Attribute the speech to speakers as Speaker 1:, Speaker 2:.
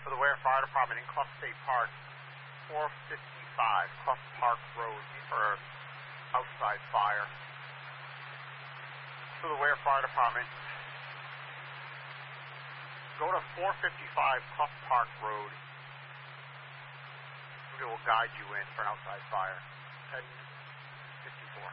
Speaker 1: For the Ware Fire Department in Clough State Park, 455 Clough Park Road for outside fire. For the Ware Fire Department, go to 455 Clough Park Road. We will guide you in for an outside fire. Head